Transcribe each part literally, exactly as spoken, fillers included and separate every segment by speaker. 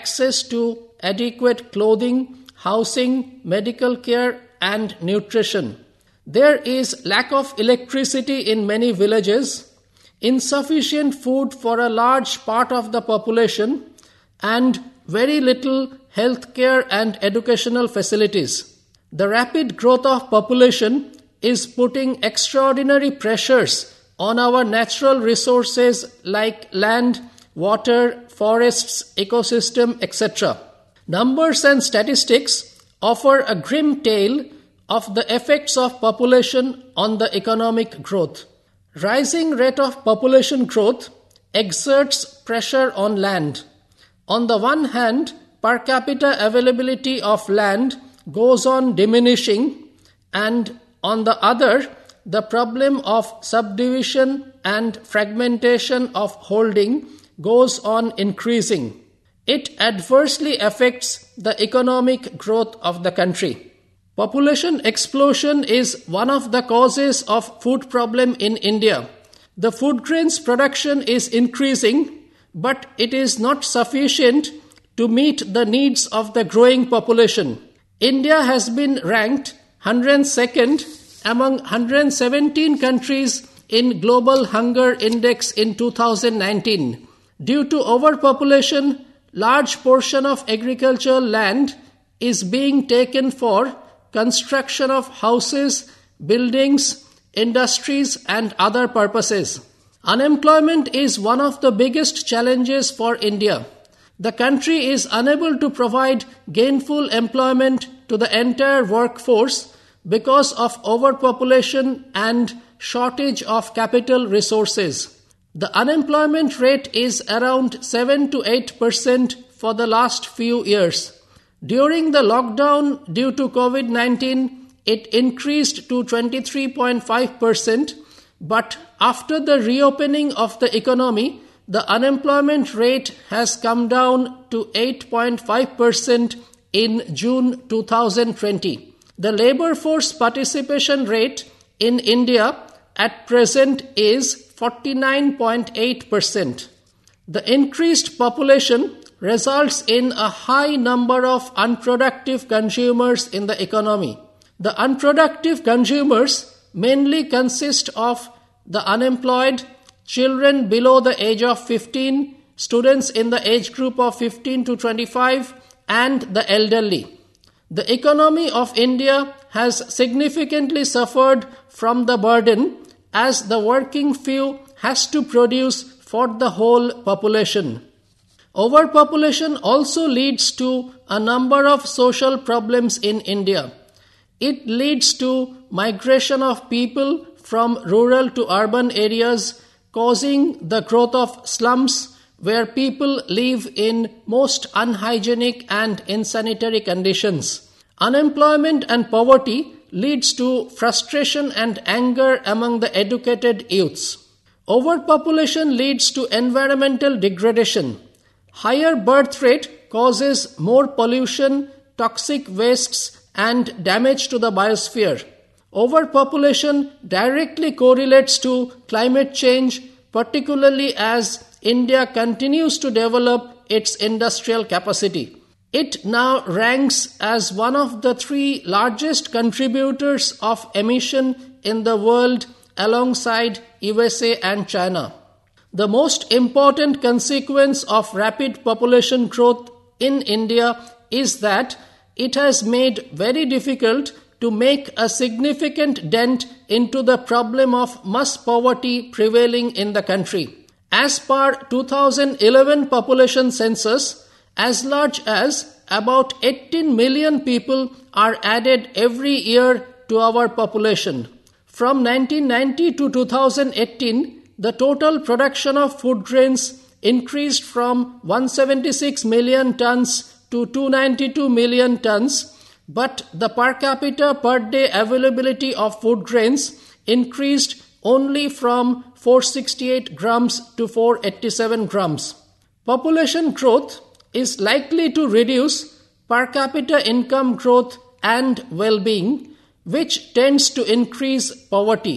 Speaker 1: access to adequate clothing, housing, medical care, and nutrition. There is lack of electricity in many villages, insufficient food for a large part of the population, and very little healthcare and educational facilities. The rapid growth of population is putting extraordinary pressures on our natural resources like land, water, forests, ecosystem, et cetera. Numbers and statistics offer a grim tale of the effects of population on the economic growth. Rising rate of population growth exerts pressure on land. On the one hand, per capita availability of land goes on diminishing, and on the other, the problem of subdivision and fragmentation of holding goes on increasing. It adversely affects the economic growth of the country. Population explosion is one of the causes of food problem in India. The food grains production is increasing, but it is not sufficient to meet the needs of the growing population. India has been ranked one hundred second among one hundred seventeen countries in Global Hunger Index in two thousand nineteen. Due to overpopulation, large portion of agricultural land is being taken for construction of houses, buildings, industries, and other purposes. Unemployment is one of the biggest challenges for India. The country is unable to provide gainful employment to the entire workforce because of overpopulation and shortage of capital resources. The unemployment rate is around seven to eight percent for the last few years. During the lockdown due to covid nineteen, it increased to twenty-three point five percent, but after the reopening of the economy, the unemployment rate has come down to eight point five percent in June two thousand twenty. The labor force participation rate in India at present is forty-nine point eight percent. The increased population results in a high number of unproductive consumers in the economy. The unproductive consumers mainly consist of the unemployed, children below the age of fifteen, students in the age group of fifteen to twenty-five, and the elderly. The economy of India has significantly suffered from the burden as the working few has to produce for the whole population. Overpopulation also leads to a number of social problems in India. It leads to migration of people from rural to urban areas, causing the growth of slums where people live in most unhygienic and insanitary conditions. Unemployment and poverty leads to frustration and anger among the educated youths. Overpopulation leads to environmental degradation. Higher birth rate causes more pollution, toxic wastes, and damage to the biosphere. Overpopulation directly correlates to climate change, particularly as India continues to develop its industrial capacity. It now ranks as one of the three largest contributors of emission in the world alongside U S A and China. The most important consequence of rapid population growth in India is that it has made very difficult to make a significant dent into the problem of mass poverty prevailing in the country. As per two thousand eleven population census, as large as about eighteen million people are added every year to our population. From nineteen ninety to two thousand eighteen, the total production of food grains increased from one hundred seventy-six million tons to two hundred ninety-two million tons, but the per capita per day availability of food grains increased only from four hundred sixty-eight grams to four hundred eighty-seven grams. Population growth is likely to reduce per capita income growth and well-being, which tends to increase poverty.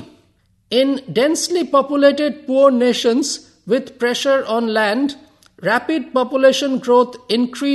Speaker 1: In densely populated poor nations with pressure on land, rapid population growth increases